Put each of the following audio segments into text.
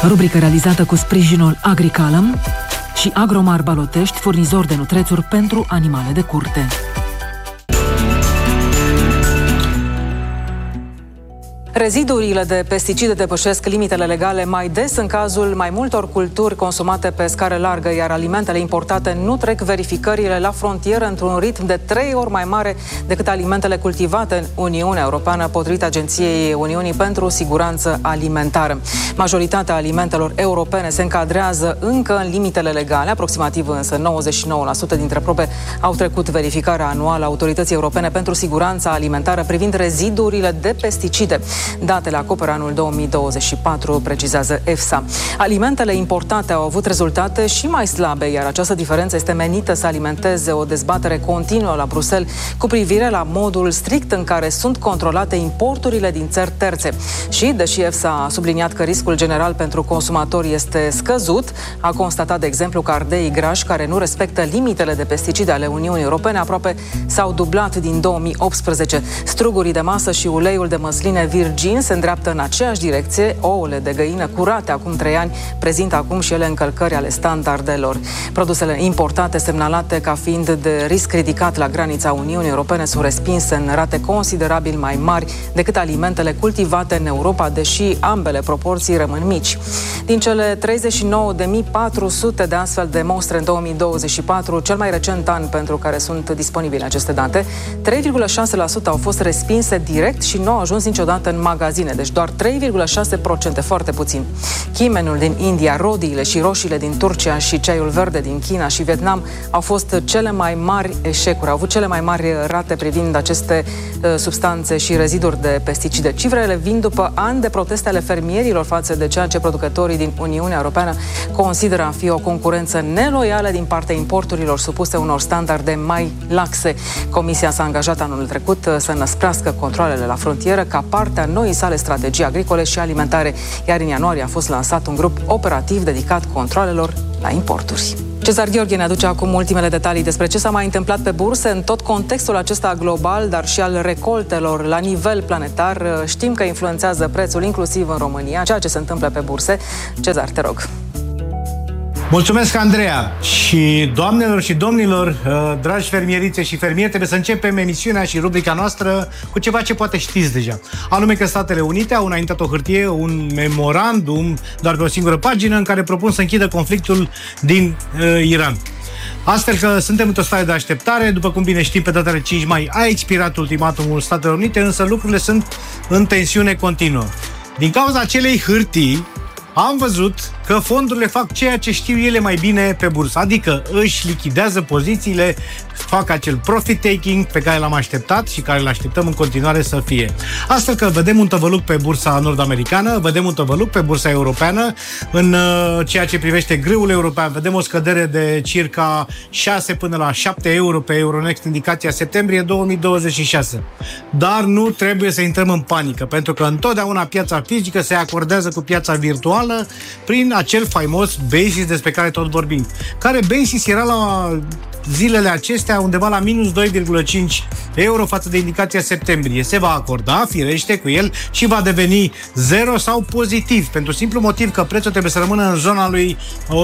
Rubrică realizată cu sprijinul Agricalam și Agromar Balotești, furnizor de nutrețuri pentru animale de curte. Rezidurile de pesticide depășesc limitele legale mai des în cazul mai multor culturi consumate pe scară largă, iar alimentele importate nu trec verificările la frontieră într-un ritm de 3 ori mai mare decât alimentele cultivate în Uniunea Europeană, potrivit Agenției Uniunii pentru Siguranță Alimentară. Majoritatea alimentelor europene se încadrează încă în limitele legale, aproximativ însă 99% dintre probe au trecut verificarea anuală a Autorității Europene pentru Siguranța Alimentară privind rezidurile de pesticide. Datele acoperă anul 2024, precizează EFSA. Alimentele importate au avut rezultate și mai slabe, iar această diferență este menită să alimenteze o dezbatere continuă la Bruxelles cu privire la modul strict în care sunt controlate importurile din țări terțe. Și, deși EFSA a subliniat că riscul general pentru consumatori este scăzut, a constatat, de exemplu, că ardeii grași care nu respectă limitele de pesticide ale Uniunii Europene aproape s-au dublat din 2018. Strugurii de masă și uleiul de măsline virgin se îndreaptă în aceeași direcție. Ouăle de găină curate acum 3 ani prezintă acum și ele încălcări ale standardelor. Produsele importate semnalate ca fiind de risc ridicat la granița Uniunii Europene sunt respinse în rate considerabil mai mari decât alimentele cultivate în Europa, deși ambele proporții rămân mici. Din cele 39.400 de astfel de mostre în 2024, cel mai recent an pentru care sunt disponibile aceste date, 3,6% au fost respinse direct și nu au ajuns niciodată în magazine, deci doar 3,6%, foarte puțin. Chimenul din India, rodiile și roșiile din Turcia și ceaiul verde din China și Vietnam au fost cele mai mari eșecuri, au avut cele mai mari rate privind aceste substanțe și reziduri de pesticide. Cifrele vin după ani de proteste ale fermierilor față de ceea ce producătorii din Uniunea Europeană consideră a fi o concurență neloială din partea importurilor supuse unor standarde mai laxe. Comisia s-a angajat anul trecut să năsprească controalele la frontieră ca parte a noii sale strategii agricole și alimentare, iar în ianuarie a fost lansat un grup operativ dedicat controalelor la importuri. Cezar Gheorghe ne aduce acum ultimele detalii despre ce s-a mai întâmplat pe burse în tot contextul acesta global, dar și al recoltelor la nivel planetar. Știm că influențează prețul inclusiv în România, ceea ce se întâmplă pe burse. Cezar, te rog. Mulțumesc, Andreea! Și doamnelor și domnilor, dragi fermierițe și fermieri, trebuie să începem emisiunea și rubrica noastră cu ceva ce poate știți deja. Anume că Statele Unite au înaintat o hârtie, un memorandum, doar pe o singură pagină, în care propun să închidă conflictul din Iran. Astfel că suntem într-o stare de așteptare. După cum bine știm, pe data de 5 mai a expirat ultimatumul Statelor Unite, însă lucrurile sunt în tensiune continuă. Din cauza acelei hârtii, am văzut că fondurile fac ceea ce știu ele mai bine pe bursă, adică își lichidează pozițiile, fac acel profit-taking pe care l-am așteptat și care îl așteptăm în continuare să fie. Astfel că vedem un tăvăluc pe bursa nord-americană, vedem un tăvăluc pe bursa europeană, în ceea ce privește grâul european, vedem o scădere de circa 6 până la 7 euro pe Euronext, indicația septembrie 2026. Dar nu trebuie să intrăm în panică, pentru că întotdeauna piața fizică se acordează cu piața virtuală prin acel faimos basis despre care tot vorbim. Care basis era la zilele acestea undeva la minus 2,5 euro față de indicația septembrie. Se va acorda, firește, cu el și va deveni zero sau pozitiv, pentru simplu motiv că prețul trebuie să rămână în zona lui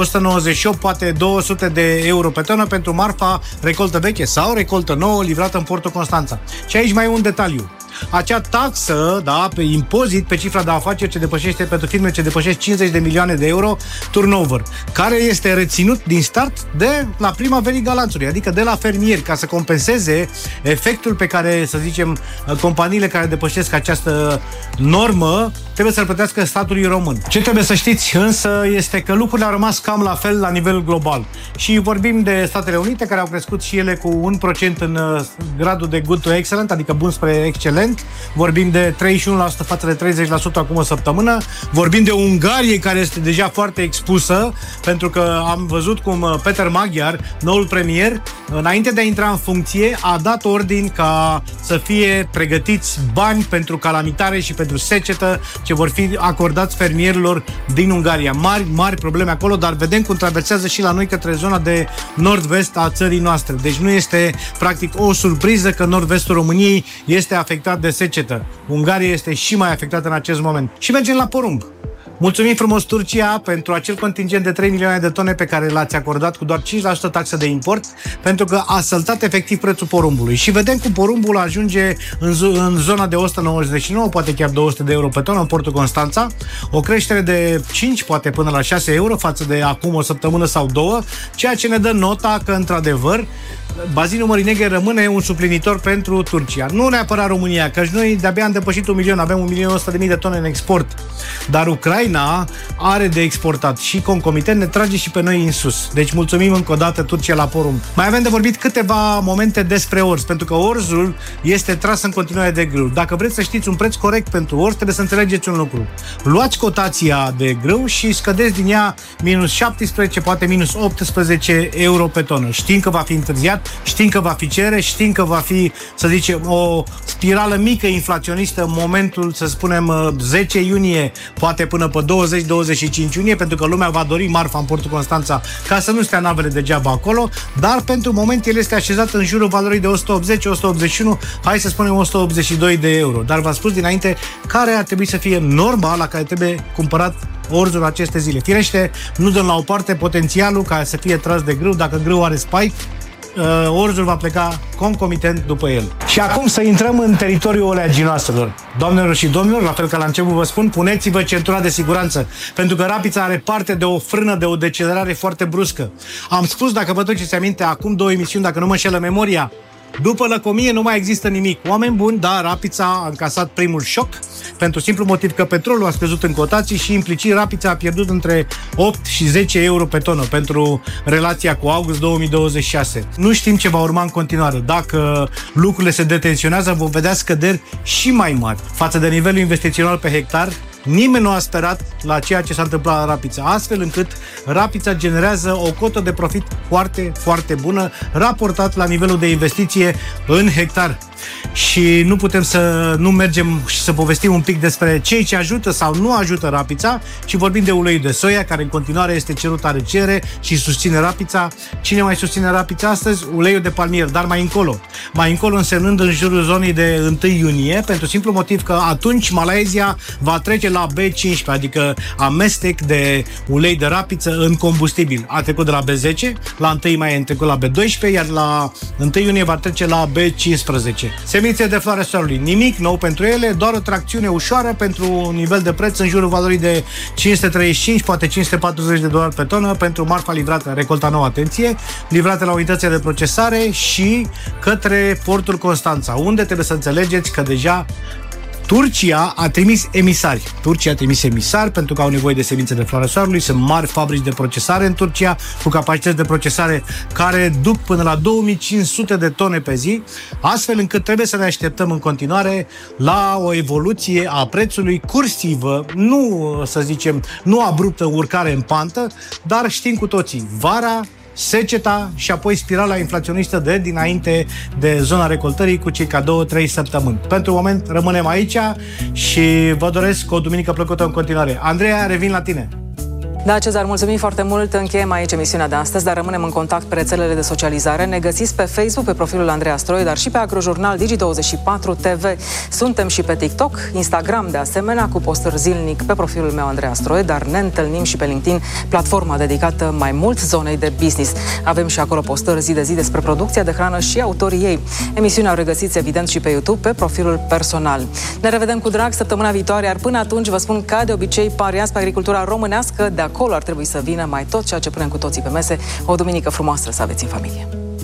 198, poate 200 de euro pe tonă pentru marfa recoltă veche sau recoltă nouă livrată în portul Constanța. Și aici mai e un detaliu. Acea taxă, da, pe impozit pe cifra de afaceri ce depășește pentru firme ce depășesc 50 de milioane de euro turnover, care este reținut din start de la prima verigă lanțului, adică de la fermieri, ca să compenseze efectul pe care, să zicem, companiile care depășesc această normă trebuie să-l plătească statului român. Ce trebuie să știți însă este că lucrurile au rămas cam la fel la nivel global. Și vorbim de Statele Unite, care au crescut și ele cu 1% în gradul de good to excellent, adică bun spre excelent. Vorbim de 31% față de 30% acum o săptămână. Vorbim de Ungarie, care este deja foarte expusă, pentru că am văzut cum Peter Magyar, noul premier, înainte de a intra în funcție, a dat ordin ca să fie pregătiți bani pentru calamitare și pentru secetă ce vor fi acordați fermierilor din Ungaria. Mari probleme acolo, dar vedem cum traversează și la noi către zona de nord-vest a țării noastre. Deci nu este practic o surpriză că nord-vestul României este afectat de secetă. Ungaria este și mai afectată în acest moment. Și mergem la porumb. Mulțumim frumos Turcia pentru acel contingent de 3 milioane de tone pe care l-ați acordat cu doar 5% taxă de import, pentru că a săltat efectiv prețul porumbului. Și vedem cum porumbul ajunge în zona de 199, poate chiar 200 de euro pe tonă în portul Constanța, o creștere de 5, poate până la 6 euro față de acum o săptămână sau două, ceea ce ne dă nota că, într-adevăr, bazinul Mării Negre rămâne un suplinitor pentru Turcia. Nu neapărat România, căci noi de-abia am depășit 1 milion, avem 1.100.000 de tone în export. Dar Ucraina are de exportat și concomitent ne trage și pe noi în sus. Deci mulțumim încă o dată Turcia la porumb. Mai avem de vorbit câteva momente despre orz, pentru că orzul este tras în continuare de grâu. Dacă vreți să știți un preț corect pentru orz, trebuie să înțelegeți un lucru. Luați cotația de grâu și scădeți din ea minus 17, poate minus 18 euro pe tonă. Știm că va fi întârziat, știm că va fi cerere, știm că va fi, să zicem, o spirală mică inflaționistă în momentul, să spunem, 10 iunie, poate până pe 20-25 iunie, pentru că lumea va dori marfa în portul Constanța ca să nu stea navele degeaba acolo, dar pentru moment el este așezat în jurul valorii de 180-181, hai să spunem 182 de euro. Dar v-am spus dinainte care ar trebui să fie norma la care trebuie cumpărat orzul aceste zile. Firește, nu dăm la o parte potențialul ca să fie tras de grâu, dacă grâu are spike, orzul va pleca concomitent după el. Și acum să intrăm în teritoriul oleaginoaselor. Doamnelor și domnilor, la fel ca la început vă spun, puneți-vă centura de siguranță, pentru că Rapița are parte de o frână, de o decelerare foarte bruscă. Am spus, dacă vă duceți aminte, acum 2 emisiuni, dacă nu mă înșelă memoria, după lăcomie nu mai există nimic. Oameni buni, dar Rapița a încasat primul șoc, pentru simplu motiv că petrolul a scăzut în cotații și implicit Rapița a pierdut între 8 și 10 euro pe tonă pentru relația cu august 2026. Nu știm ce va urma în continuare. Dacă lucrurile se detensionează, vom vedea scăderi și mai mari față de nivelul investițional pe hectar. Nimeni nu a sperat la ceea ce s-a întâmplat la Rapița, astfel încât Rapița generează o cotă de profit foarte, foarte bună, raportat la nivelul de investiție în hectar. Și nu putem să nu mergem și să povestim un pic despre cei ce ajută sau nu ajută Rapița, și vorbim de uleiul de soia, care în continuare este cerut, are cerere și susține Rapița. Cine mai susține Rapița astăzi? Uleiul de palmier, dar mai încolo. Mai încolo însemnând în jurul zonei de 1 iunie, pentru simplu motiv că atunci Malaysia va trece la B15, adică amestec de ulei de rapiță în combustibil. A trecut de la B10, la 1 mai a trecut la B12, iar la 1 iunie va trece la B15. Semințe de floarea soarelui, nimic nou pentru ele, doar o tracțiune ușoară pentru un nivel de preț în jurul valorii de 535, poate 540 de dolari pe tonă pentru marfa livrată, recolta nouă, atenție, livrată la unitățile de procesare și către portul Constanța, unde trebuie să înțelegeți că deja Turcia a trimis emisari. Turcia a trimis emisari pentru că au nevoie de semințe de floarea soarelui. Sunt mari fabrici de procesare în Turcia cu capacități de procesare care duc până la 2500 de tone pe zi, astfel încât trebuie să ne așteptăm în continuare la o evoluție a prețului cursivă, nu, să zicem, nu abruptă, urcare în pantă, dar știm cu toții, vara, seceta și apoi spirala inflaționistă de dinainte de zona recoltării cu circa 2-3 săptămâni. Pentru moment rămânem aici și vă doresc o duminică plăcută în continuare. Andreea, revin la tine. Da, Cezar, mulțumim foarte mult. Încheiem aici emisiunea de astăzi, dar rămânem în contact pe rețelele de socializare. Ne găsiți pe Facebook, pe profilul Andreea Stroie, dar și pe Agrojurnal Digi24 TV. Suntem și pe TikTok, Instagram de asemenea, cu postări zilnic pe profilul meu Andreea Stroie, dar ne întâlnim și pe LinkedIn, platforma dedicată mai mult zonei de business. Avem și acolo postări zi de zi despre producția de hrană și autorii ei. Emisiunea o regăsiți evident și pe YouTube, pe profilul personal. Ne revedem cu drag săptămâna viitoare, iar până atunci vă spun ca de obicei, pariați pe agricultura românească, de acolo ar trebui să vină mai tot ceea ce punem cu toții pe mese. O duminică frumoasă să aveți în familie!